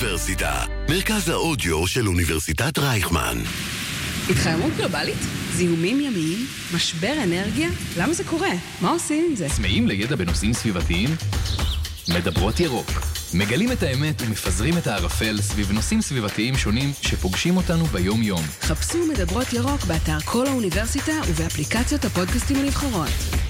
האוניברסיטה, מרכז האודיו של אוניברסיטת רייכמן. התחממות גלובלית? זיהומים ימיים? משבר אנרגיה? למה זה קורה? מה עושים עם זה? צמאים לידע בנושאים סביבתיים? מדברות ירוק. מגלים את האמת ומפזרים את הערפל סביב נושאים סביבתיים שונים שפוגשים אותנו ביום-יום. חפשו מדברות ירוק באתר כל האוניברסיטה ובאפליקציות הפודקאסטים הנבחרות.